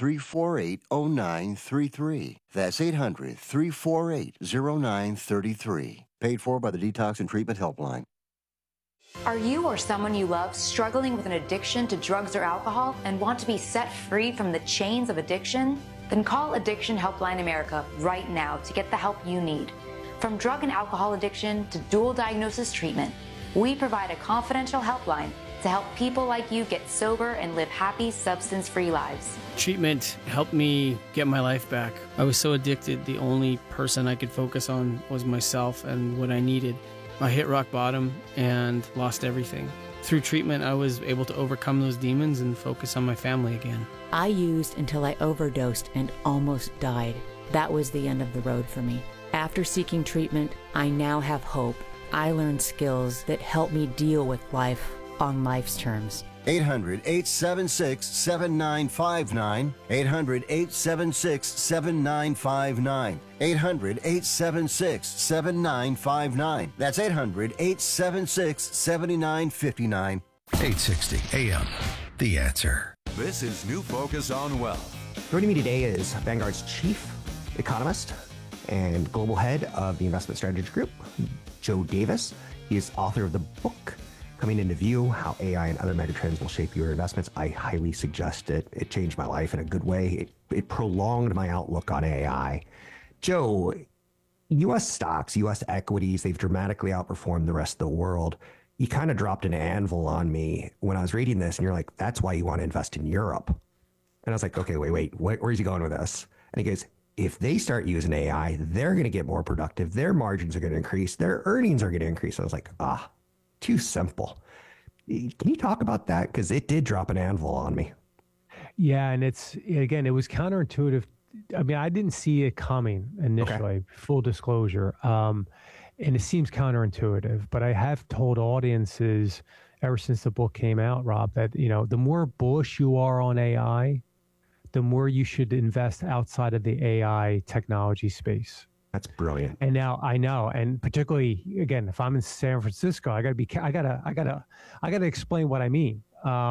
800-348-0933. That's 800-348-0933. Paid for by the Detox and Treatment Helpline. Are you or someone you love struggling with an addiction to drugs or alcohol and want to be set free from the chains of addiction? Then call Addiction Helpline America right now to get the help you need. From drug and alcohol addiction to dual diagnosis treatment, we provide a confidential helpline to help people like you get sober and live happy, substance-free lives. Treatment helped me get my life back. I was so addicted, the only person I could focus on was myself and what I needed. I hit rock bottom and lost everything. Through treatment, I was able to overcome those demons and focus on my family again. I used until I overdosed and almost died. That was the end of the road for me. After seeking treatment, I now have hope. I learned skills that help me deal with life on life's terms. 800-876-7959. 800-876-7959. 800-876-7959. That's 800-876-7959. 860 AM. The Answer. This is New Focus on Wealth. Joining me today is Vanguard's chief economist and global head of the Investment Strategy Group, Joe Davis. He is author of the book, Coming Into View, How AI and Other Megatrends Will Shape Your Investments. I highly suggest it. It changed my life in a good way. It prolonged my outlook on AI. Joe, U.S. stocks, U.S. equities, they've dramatically outperformed the rest of the world. You kind of dropped an anvil on me when I was reading this, and you're like, that's why you want to invest in Europe. And I was like, okay, wait, where's he going with this? And he goes, if they start using AI, they're going to get more productive. Their margins are going to increase. Their earnings are going to increase. I was like, too simple. Can you talk about that? Because it did drop an anvil on me. Yeah, and it was counterintuitive. I mean, I didn't see it coming initially, full disclosure. And it seems counterintuitive, but I have told audiences ever since the book came out, Rob, that, the more bullish you are on AI, the more you should invest outside of the AI technology space. That's brilliant. And now I know, and particularly again, if I'm in San Francisco, I gotta explain what I mean.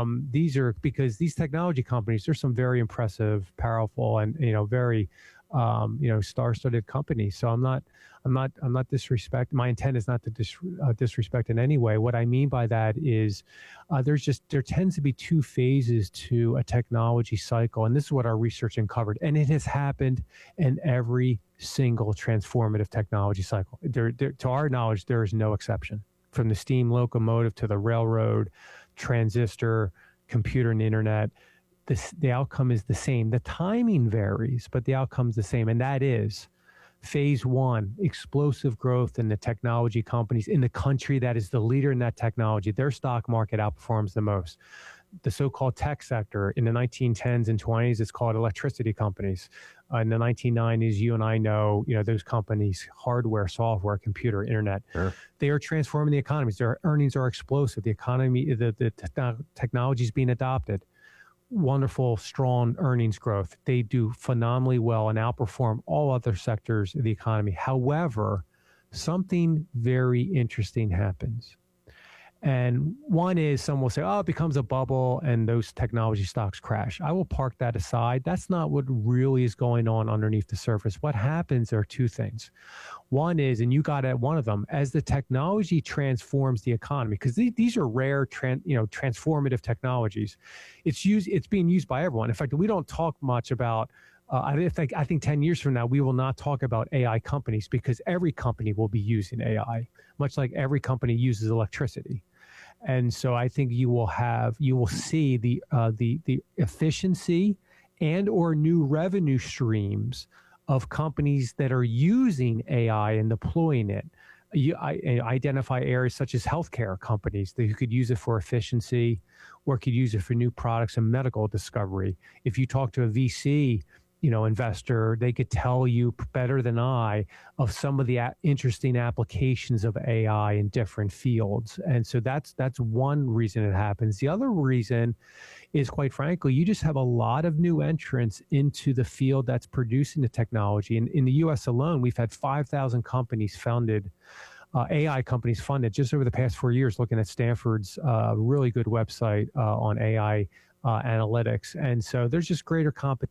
Because these technology companies, there's some very impressive, powerful, and very star-studded companies. So I'm not disrespect. My intent is not to disrespect in any way. What I mean by that is there tends to be two phases to a technology cycle, and this is what our research uncovered. And it has happened in every single transformative technology cycle. To our knowledge, there is no exception. From the steam locomotive to the railroad, transistor, computer, and internet. The outcome is the same. The timing varies, but the outcome's the same. And that is phase one, explosive growth in the technology companies in the country that is the leader in that technology. Their stock market outperforms the most. The so-called tech sector in the 1910s and 20s, it's called electricity companies. In the 1990s, you and I know, those companies, hardware, software, computer, internet, sure. They are transforming the economies. Their earnings are explosive. The economy, the technology is being adopted. Wonderful, strong earnings growth. They do phenomenally well and outperform all other sectors of the economy. However, something very interesting happens. And one is someone will say, it becomes a bubble and those technology stocks crash. I will park that aside. That's not what really is going on underneath the surface. What happens are two things. One is, and you got at one of them, as the technology transforms the economy, because these are rare, transformative technologies. It's being used by everyone. In fact, we don't talk much about. I think 10 years from now, we will not talk about AI companies because every company will be using AI, much like every company uses electricity. And so I think you will see the efficiency and or new revenue streams of companies that are using AI and deploying it. I identify areas such as healthcare companies that you could use it for efficiency or could use it for new products and medical discovery. If you talk to a VC, investor, they could tell you better than I of some of the interesting applications of AI in different fields. And so that's one reason it happens. The other reason is, quite frankly, you just have a lot of new entrants into the field that's producing the technology. And in the U.S. alone, we've had 5,000 companies founded, AI companies funded just over the past 4 years, looking at Stanford's really good website on AI analytics. And so there's just greater competition